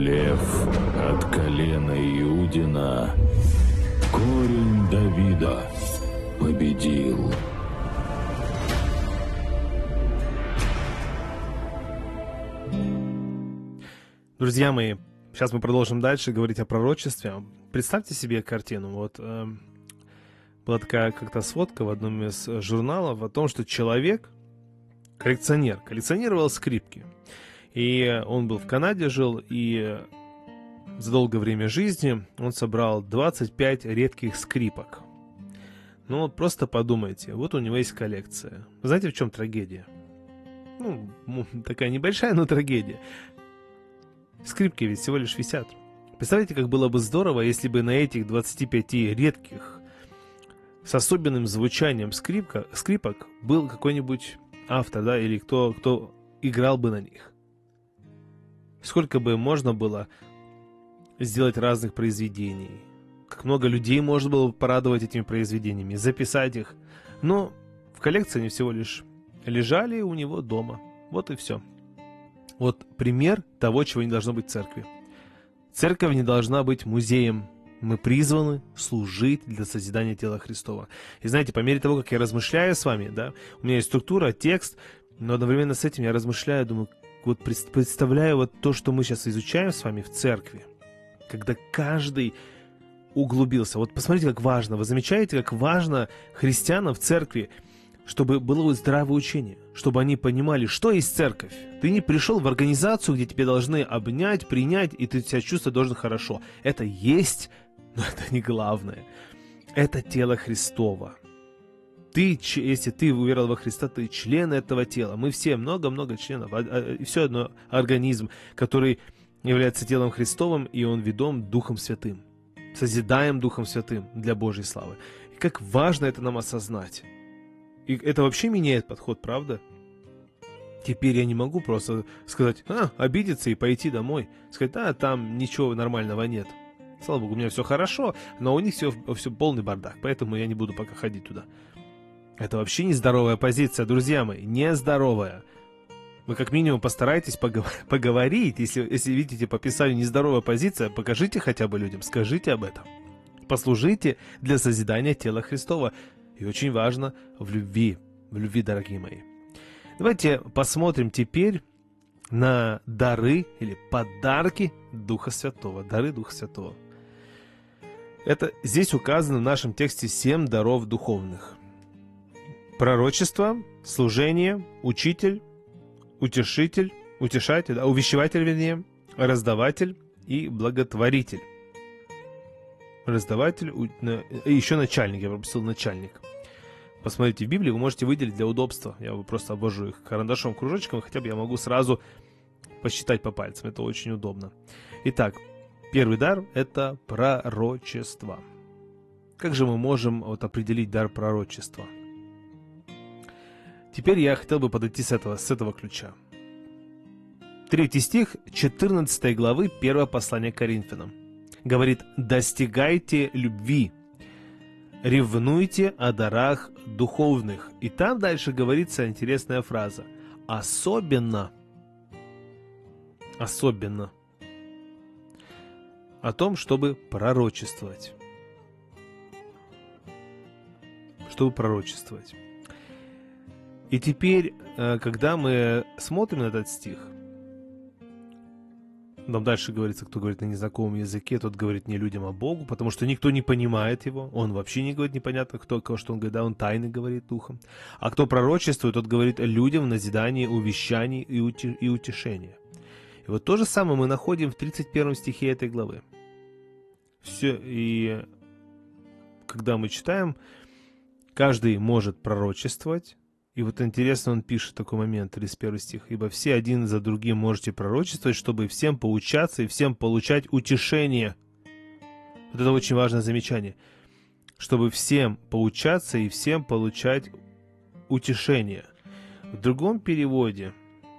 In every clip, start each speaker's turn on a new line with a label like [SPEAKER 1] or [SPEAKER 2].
[SPEAKER 1] Лев от колена Иудина, корень Давида, победил.
[SPEAKER 2] Друзья мои, сейчас мы продолжим дальше говорить о пророчестве. Представьте себе картину. Вот была такая как-то сводка в одном из журналов о том, что человек, коллекционировал скрипки. И он был в Канаде, жил, и за долгое время жизни он собрал 25 редких скрипок. Ну вот просто подумайте, вот у него есть коллекция. Знаете, в чем трагедия? Ну, такая небольшая, но трагедия. Скрипки ведь всего лишь висят. Представляете, как было бы здорово, если бы на этих 25 редких с особенным звучанием скрипок был какой-нибудь автор, да, или кто играл бы на них. Сколько бы можно было сделать разных произведений. Как много людей можно было бы порадовать этими произведениями, записать их. Но в коллекции они всего лишь лежали у него дома. Вот и все. Вот пример того, чего не должно быть в церкви. Церковь не должна быть музеем. Мы призваны служить для созидания тела Христова. И знаете, по мере того, как я размышляю с вами, да, у меня есть структура, текст, но одновременно с этим я размышляю, думаю, вот представляю вот то, что мы сейчас изучаем с вами в церкви, когда каждый углубился. Вот посмотрите, как важно. Вы замечаете, как важно христианам в церкви, чтобы было здравое учение, чтобы они понимали, что есть церковь. Ты не пришел в организацию, где тебе должны обнять, принять, и ты себя чувствовать должен хорошо. Это есть, но это не главное. Это тело Христово. Если ты уверовал во Христа, ты член этого тела. Мы все много-много членов. И все одно организм, который является телом Христовым, и он ведом Духом Святым. Созидаем Духом Святым для Божьей славы. И как важно это нам осознать. И это вообще меняет подход, правда? Теперь я не могу просто сказать, обидеться и пойти домой. Сказать, там ничего нормального нет. Слава Богу, у меня все хорошо, но у них все полный бардак, поэтому я не буду пока ходить туда. Это вообще нездоровая позиция, друзья мои, нездоровая. Вы как минимум постарайтесь поговорить, если видите по Писанию нездоровая позиция, покажите хотя бы людям, скажите об этом. Послужите для созидания тела Христова. И очень важно в любви, дорогие мои. Давайте посмотрим теперь на дары или подарки Духа Святого. Дары Духа Святого. Это здесь указано в нашем тексте 7 даров духовных. Пророчество, служение, учитель, утешитель, увещеватель, вернее, раздаватель и благотворитель. Раздаватель, и еще начальник, я пропустил начальник. Посмотрите в Библии, вы можете выделить для удобства. Я просто обвожу их карандашом, кружочком, и хотя бы я могу сразу посчитать по пальцам. Это очень удобно. Итак, первый дар – это пророчество. Как же мы можем определить дар пророчества? Теперь я хотел бы подойти с этого ключа. 3 стих 14 главы 1 послания к Коринфянам. Говорит, достигайте любви, ревнуйте о дарах духовных. И там дальше говорится интересная фраза. Особенно о том, чтобы пророчествовать. И теперь, когда мы смотрим на этот стих, там дальше говорится, кто говорит на незнакомом языке, тот говорит не людям, а Богу, потому что никто не понимает его, он вообще не говорит непонятно, что он говорит, да, он тайны говорит духом. А кто пророчествует, тот говорит людям в назидании, увещании и утешении. И вот то же самое мы находим в 31 стихе этой главы. Все, и когда мы читаем, каждый может пророчествовать. И вот интересно, он пишет такой момент, 31 стих. «Ибо все один за другим можете пророчествовать, чтобы всем поучаться и всем получать утешение». Вот это очень важное замечание. Чтобы всем поучаться и всем получать утешение. В другом переводе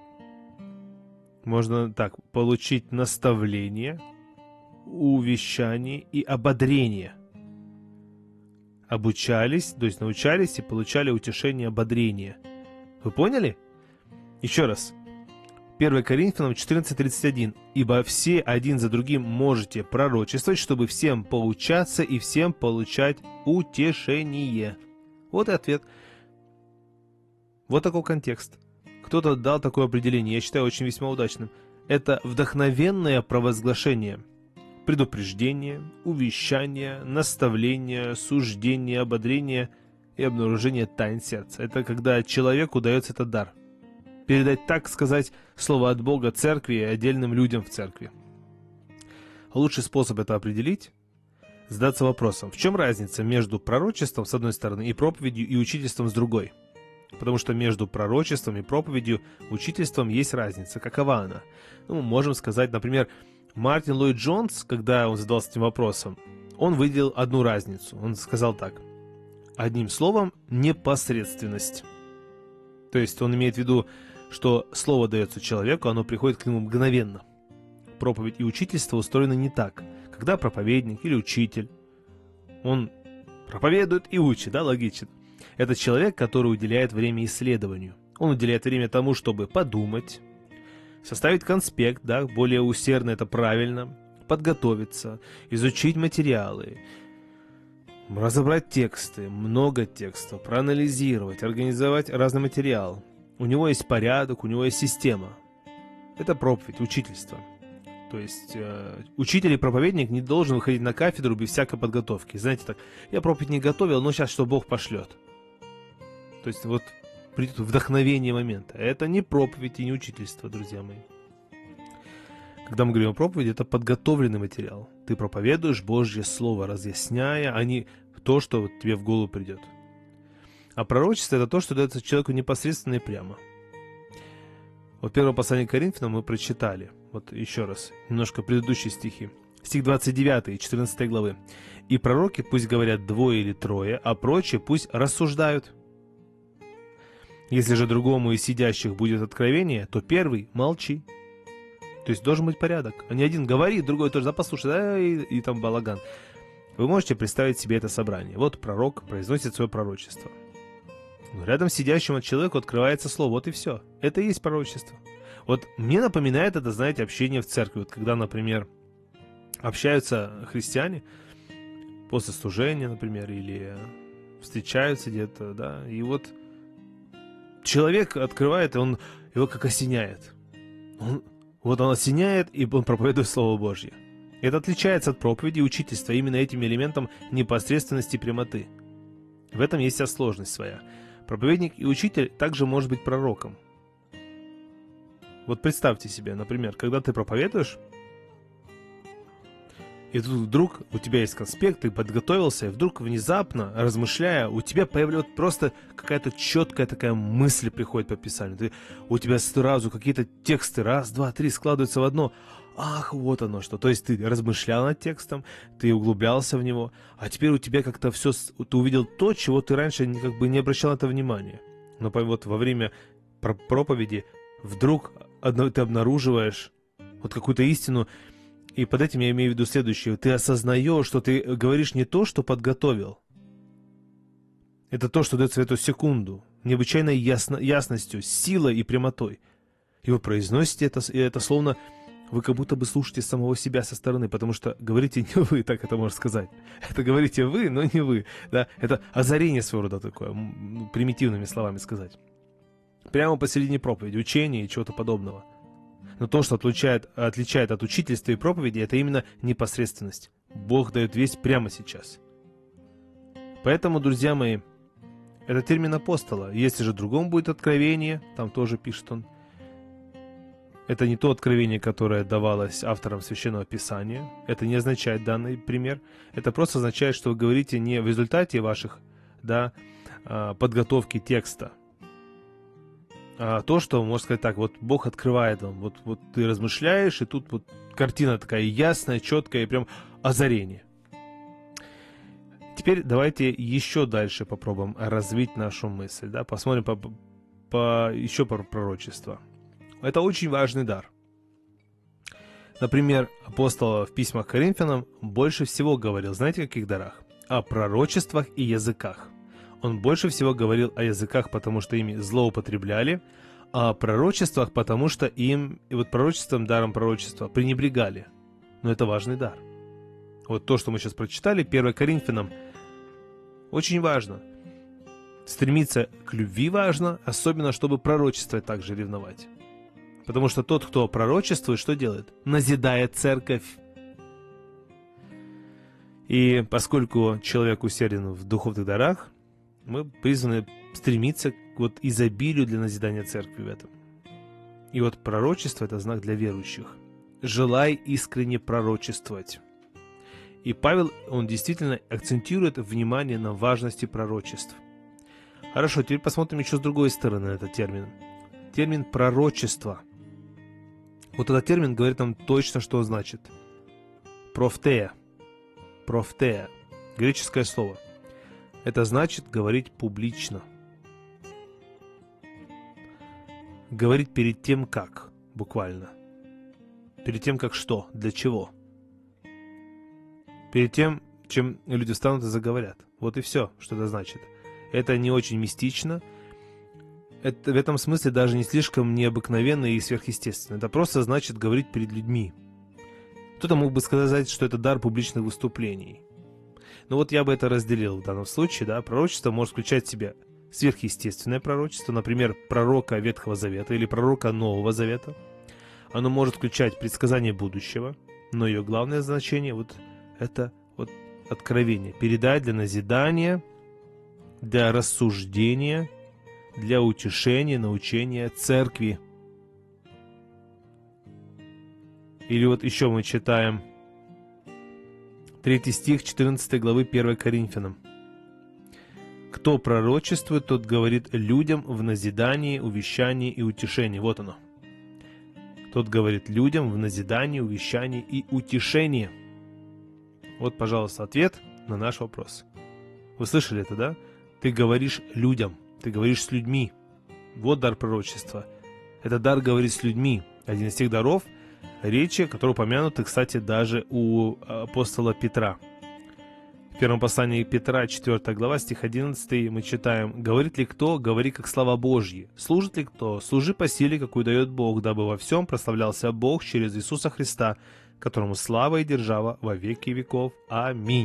[SPEAKER 2] можно так, получить наставление, увещание и ободрение. Обучались, то есть научались и получали утешение, ободрение. Вы поняли? Еще раз. 1 Коринфянам 14:31. «Ибо все один за другим можете пророчествовать, чтобы всем поучаться и всем получать утешение». Вот и ответ. Вот такой контекст. Кто-то дал такое определение, я считаю очень весьма удачным. Это вдохновенное провозглашение, предупреждение, увещание, наставление, суждение, ободрение и обнаружение тайн сердца. Это когда человеку дается этот дар. Передать, так сказать, слово от Бога церкви и отдельным людям в церкви. Лучший способ это определить – задаться вопросом, в чем разница между пророчеством с одной стороны и проповедью и учительством с другой. Потому что между пророчеством и проповедью, учительством есть разница. Какова она? Ну, мы можем сказать, например, Мартин Ллойд Джонс, когда он задался этим вопросом, он выделил одну разницу. Он сказал так. Одним словом, непосредственность. То есть он имеет в виду, что слово дается человеку, оно приходит к нему мгновенно. Проповедь и учительство устроены не так. Когда проповедник или учитель, он проповедует и учит, да, логично. Это человек, который уделяет время исследованию. Он уделяет время тому, чтобы подумать, составить конспект, да, более усердно это правильно, подготовиться, изучить материалы, разобрать тексты, много текстов, проанализировать, организовать разный материал. У него есть порядок, у него есть система. Это проповедь, учительство. То есть учитель и проповедник не должен выходить на кафедру без всякой подготовки. Знаете, так, я проповедь не готовил, но сейчас что Бог пошлет. То есть вот придет вдохновение момента. Это не проповедь и не учительство, друзья мои. Когда мы говорим о проповеди, это подготовленный материал. Ты проповедуешь Божье Слово, разъясняя, а не то, что вот тебе в голову придет. А пророчество – это то, что дается человеку непосредственно и прямо. Вот первое послание к Коринфянам мы прочитали. Вот еще раз, немножко предыдущие стихи. Стих 29, 14 главы. «И пророки пусть говорят 2 или 3, а прочие пусть рассуждают. Если же другому из сидящих будет откровение, то первый молчи». То есть должен быть порядок. А не один говорит, другой тоже, да послушай, да, и там балаган. Вы можете представить себе это собрание. Вот пророк произносит свое пророчество. Но рядом сидящему человеку открывается слово, вот и все. Это и есть пророчество. Вот мне напоминает это, знаете, общение в церкви. Вот когда, например, общаются христиане после служения, например, или встречаются где-то, да, и вот человек открывает, и он его как осеняет. Он осеняет, и он проповедует Слово Божье. Это отличается от проповеди и учительства именно этим элементом непосредственности и прямоты. В этом есть вся сложность своя. Проповедник и учитель также может быть пророком. Вот представьте себе, например, когда ты проповедуешь, и тут вдруг у тебя есть конспект, ты подготовился, и вдруг внезапно, размышляя, у тебя появляется просто какая-то четкая такая мысль приходит по Писанию. У тебя сразу какие-то тексты, 1, 2, 3 складываются в одно. Ах, вот оно что. То есть ты размышлял над текстом, ты углублялся в него, а теперь у тебя как-то все, ты увидел то, чего ты раньше как бы не обращал на это внимания. Но вот во время проповеди вдруг ты обнаруживаешь вот какую-то истину. И под этим я имею в виду следующее. Ты осознаешь, что ты говоришь не то, что подготовил. Это то, что дается в эту секунду. Необычайной ясностью, силой и прямотой. И вы произносите это, и это словно вы как будто бы слушаете самого себя со стороны, потому что говорите не вы, так это можно сказать. Это говорите вы, но не вы. Да? Это озарение своего рода такое, примитивными словами сказать. Прямо посередине проповеди, учения и чего-то подобного. Но то, что отличает от учительства и проповеди, это именно непосредственность. Бог дает весть прямо сейчас. Поэтому, друзья мои, это термин апостола. Если же другому будет откровение, там тоже пишет он, это не то откровение, которое давалось авторам Священного Писания. Это не означает данный пример. Это просто означает, что вы говорите не в результате ваших подготовки текста, а то, что, можно сказать так, вот Бог открывает вам, вот ты размышляешь, и тут вот картина такая ясная, четкая, и прям озарение. Теперь давайте еще дальше попробуем развить нашу мысль, да, посмотрим еще про пророчество. Это очень важный дар. Например, апостол в письмах к Коринфянам больше всего говорил, знаете, о каких дарах? О пророчествах и языках. Он больше всего говорил о языках, потому что ими злоупотребляли, о пророчествах, потому что им, и вот пророчеством, даром пророчества пренебрегали. Но это важный дар. Вот то, что мы сейчас прочитали, 1 Коринфянам, очень важно. Стремиться к любви важно, особенно чтобы пророчествовать также ревновать. Потому что тот, кто пророчествует, что делает? Назидает церковь. И поскольку человек усерден в духовных дарах, мы призваны стремиться к вот изобилию для назидания церкви в этом. И вот пророчество – это знак для верующих. Желай искренне пророчествовать. И Павел, он действительно акцентирует внимание на важности пророчеств. Хорошо, теперь посмотрим еще с другой стороны на этот термин. Термин «пророчество». Вот этот термин говорит нам точно, что он значит. Профтея. Профтея. Греческое слово. Это значит говорить публично. Говорить перед тем, как, буквально. Перед тем, как что, для чего. Перед тем, чем люди встанут и заговорят. Вот и все, что это значит. Это не очень мистично. Это в этом смысле даже не слишком необыкновенно и сверхъестественно. Это просто значит говорить перед людьми. Кто-то мог бы сказать, что это дар публичных выступлений. Но вот я бы это разделил в данном случае. Да? Пророчество может включать в себя сверхъестественное пророчество, например, пророка Ветхого Завета или пророка Нового Завета. Оно может включать предсказание будущего, но ее главное значение вот это вот откровение. Передать для назидания, для рассуждения, для утешения, научения церкви. Или вот еще мы читаем 3 стих 14 главы 1 Коринфянам. «Кто пророчествует, тот говорит людям в назидании, увещании и утешении». Вот оно. Тот говорит людям в назидании, увещании и утешении. Вот, пожалуйста, ответ на наш вопрос. Вы слышали это, да? Ты говоришь людям, ты говоришь с людьми. Вот дар пророчества. Это дар говорить с людьми. Один из тех даров речи, которые упомянуты, кстати, даже у апостола Петра. В первом послании Петра, 4 глава, стих 11, мы читаем: «Говорит ли кто, говори как слова Божьи. Служит ли кто, служи по силе, какую дает Бог, дабы во всем прославлялся Бог через Иисуса Христа, которому слава и держава во веки веков. Аминь».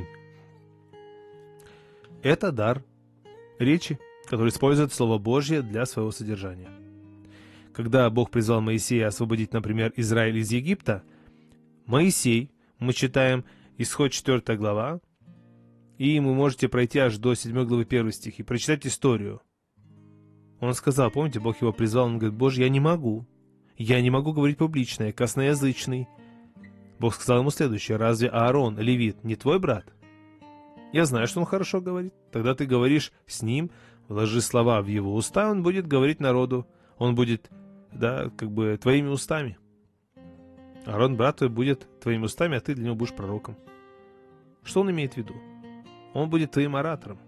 [SPEAKER 2] Это дар речи, который использует Слово Божье для своего содержания. Когда Бог призвал Моисея освободить, например, Израиль из Египта, Моисей, мы читаем Исход 4 глава, и вы можете пройти аж до 7 главы 1 стих и прочитать историю. Он сказал, помните, Бог его призвал, он говорит: «Боже, я не могу говорить публично, я косноязычный». Бог сказал ему следующее: «Разве Аарон, левит, не твой брат? Я знаю, что он хорошо говорит. Тогда ты говоришь с ним, вложи слова в его уста, он будет говорить народу, он будет, да, как бы твоими устами. Аарон, брат твой, будет твоими устами, а ты для него будешь пророком». Что он имеет в виду? Он будет твоим оратором.